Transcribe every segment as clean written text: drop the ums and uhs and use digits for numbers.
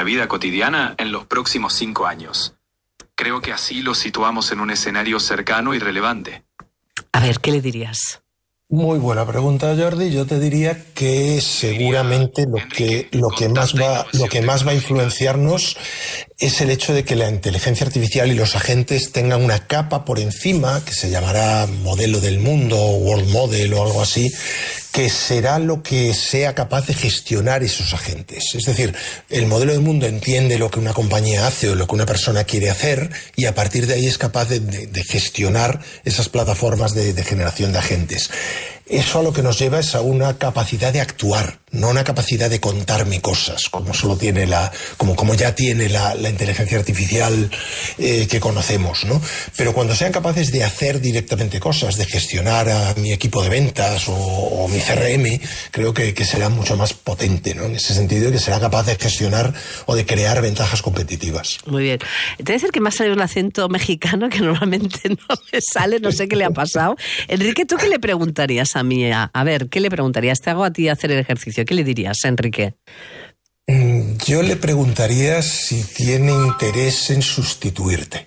nuestra vida cotidiana en los próximos 5 años. Creo que así lo situamos en un escenario cercano y relevante. A ver, ¿qué le dirías? Muy buena pregunta, Jordi. Yo te diría que seguramente lo que más va a influenciarnos es el hecho de que la inteligencia artificial y los agentes tengan una capa por encima que se llamará modelo del mundo, world model o algo así, que será lo que sea capaz de gestionar esos agentes. Es decir, el modelo del mundo entiende lo que una compañía hace o lo que una persona quiere hacer y a partir de ahí es capaz de gestionar esas plataformas de generación de agentes. Eso a lo que nos lleva es a una capacidad de actuar, no una capacidad de contarme cosas, como solo tiene como ya tiene la inteligencia artificial que conocemos, ¿no? Pero cuando sean capaces de hacer directamente cosas, de gestionar a mi equipo de ventas o mi CRM, creo que será mucho más potente, ¿no? En ese sentido, que será capaz de gestionar o de crear ventajas competitivas. Muy bien. Te voy a decir que me ha salido un acento mexicano que normalmente no me sale, no sé qué le ha pasado. Enrique, ¿tú qué le preguntarías a mí? A ver, ¿qué le preguntarías? Te hago a ti hacer el ejercicio. ¿Qué le dirías, Enrique? Yo le preguntaría si tiene interés en sustituirte.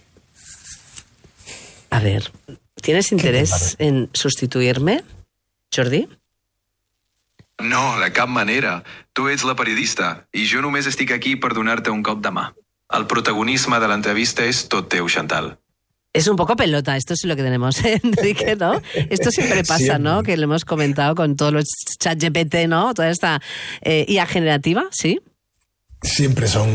A ver, ¿tienes interés en sustituirme, Jordi? No, de cap manera. Tu ets la periodista i jo només estic aquí per donar-te un cop de mà. El protagonisme de l'entrevista és tot teu, Chantal. Es un poco pelota, esto es lo que tenemos, Enrique, ¿no? Esto siempre pasa, siempre. ¿No? Que lo hemos comentado con todos los ChatGPT, ¿no? Toda esta IA generativa, ¿sí? Siempre son,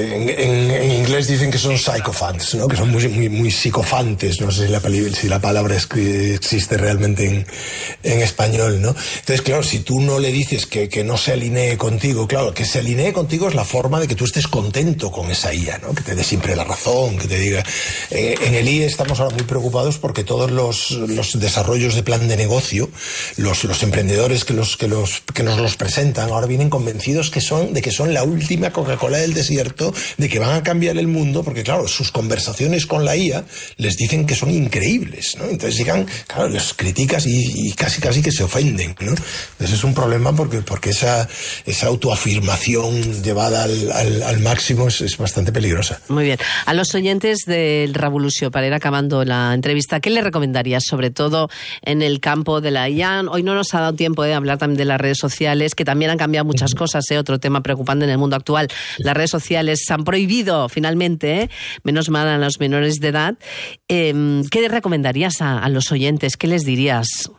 en inglés dicen que son sycophants, ¿no? Que son muy psicofantes, no sé si la palabra existe realmente en español, ¿no? Entonces, claro, si tú no le dices que no se alinee contigo, claro, que se alinee contigo es la forma de que tú estés contento con esa IA, ¿no? Que te dé siempre la razón, que te diga... en el IE estamos ahora muy preocupados porque todos los desarrollos de plan de negocio, los emprendedores que nos los presentan, ahora vienen convencidos de que son la última Coca-Cola del desierto, de que van a cambiar el mundo, porque claro, sus conversaciones con la IA les dicen que son increíbles, ¿no? Entonces llegan, claro, les criticas y casi que se ofenden, ¿no? Entonces es un problema porque esa autoafirmación llevada al máximo es bastante peligrosa. Muy bien. A los oyentes del Revolució, para ir acabando la entrevista, ¿qué le recomendarías, sobre todo en el campo de la IA? Hoy no nos ha dado tiempo de hablar también de las redes sociales, que también han cambiado muchas cosas, otro tema preocupante en el mundo actual. Las redes sociales se han prohibido finalmente, menos mal a los menores de edad. ¿Qué recomendarías a los oyentes? ¿Qué les dirías?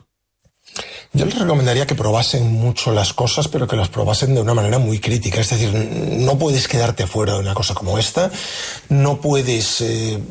Yo les recomendaría que probasen mucho las cosas, pero que las probasen de una manera muy crítica. Es decir, no puedes quedarte fuera de una cosa como esta, no puedes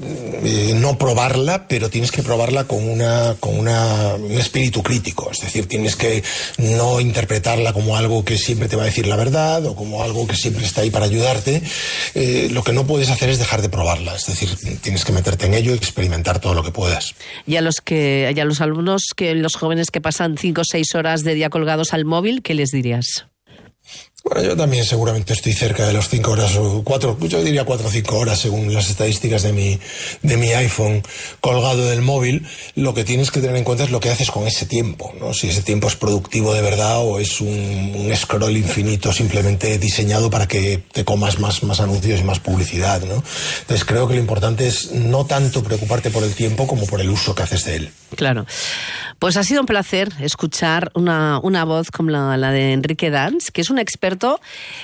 no probarla, pero tienes que probarla con un espíritu crítico. Es decir, tienes que no interpretarla como algo que siempre te va a decir la verdad o como algo que siempre está ahí para ayudarte. Lo que no puedes hacer es dejar de probarla. Es decir, tienes que meterte en ello y experimentar todo lo que puedas. Y a los alumnos, los jóvenes que pasan 5 o 6 horas de día colgados al móvil, ¿qué les dirías? Bueno, yo también seguramente estoy cerca de las 5 horas o 4, yo diría 4 o 5 horas según las estadísticas de mi iPhone colgado del móvil. Lo que tienes que tener en cuenta es lo que haces con ese tiempo, ¿no? Si ese tiempo es productivo de verdad o es un scroll infinito simplemente diseñado para que te comas más anuncios y más publicidad, ¿no? Entonces creo que lo importante es no tanto preocuparte por el tiempo como por el uso que haces de él. Claro. Pues ha sido un placer escuchar una voz como la de Enrique Dans, que es un experto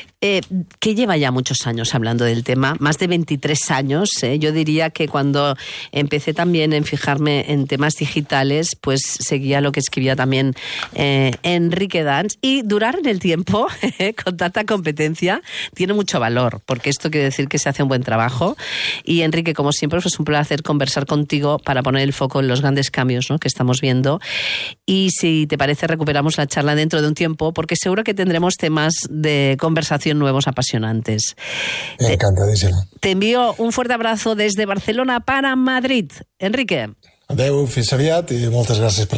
que lleva ya muchos años hablando del tema, más de 23 años. Yo diría que cuando empecé también en fijarme en temas digitales, pues seguía lo que escribía también Enrique Dans. Y durar en el tiempo, con tanta competencia, tiene mucho valor, porque esto quiere decir que se hace un buen trabajo. Y Enrique, como siempre, pues es un placer conversar contigo para poner el foco en los grandes cambios, ¿no?, que estamos viendo. Y si te parece, recuperamos la charla dentro de un tiempo, porque seguro que tendremos temas de conversación nuevos apasionantes. Encantadísimo. Te envío un fuerte abrazo desde Barcelona para Madrid. Enrique. Adeu, fins aviat i moltes gràcies per